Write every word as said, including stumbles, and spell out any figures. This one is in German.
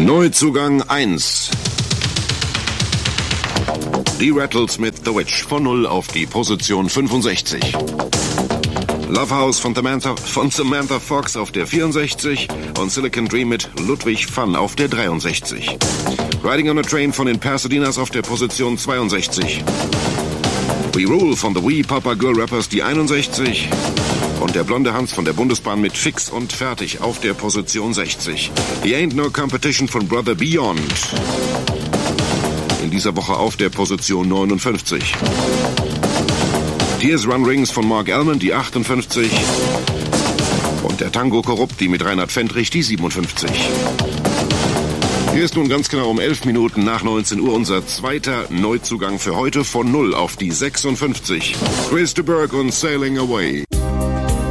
Neuzugang eins. Die Rattles mit The Witch von null auf die Position fünfundsechzig. Love House von Samantha, von Samantha Fox auf der vierundsechzig und Silicon Dream mit Ludwig Fun auf der dreiundsechzig. Riding on a Train von den Pasadenas auf der Position zweiundsechzig. We Rule von The Wee Papa Girl Rappers die einundsechzig. Und der blonde Hans von der Bundesbahn mit Fix und Fertig auf der Position sechzig. The Ain't No Competition von Brother Beyond. In dieser Woche auf der Position neunundfünfzig. Tears Run Rings von Mark Almond, die achtundfünfzig. Und der Tango Korrupt, die mit Reinhard Fendrich, die siebenundfünfzig. Hier ist nun ganz genau um elf Minuten nach neunzehn Uhr unser zweiter Neuzugang für heute von null auf die sechsundfünfzig. Chris de Burgh und Sailing Away.